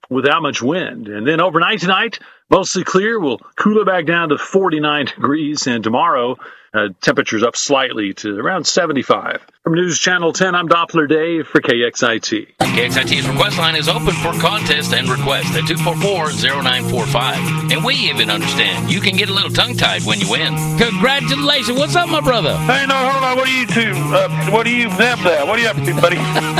without much wind. And then overnight tonight, mostly clear. We'll cool it back down to 49 degrees. And tomorrow, temperatures up slightly to around 75. From News Channel 10, I'm Doppler Dave for KXIT. KXIT's request line is open for contest and request at 244-0945. And we even understand you can get a little tongue-tied when you win. Congratulations. What's up, my brother? Hey, no, hold on. What are you two? What do you have there? What are you up to, buddy?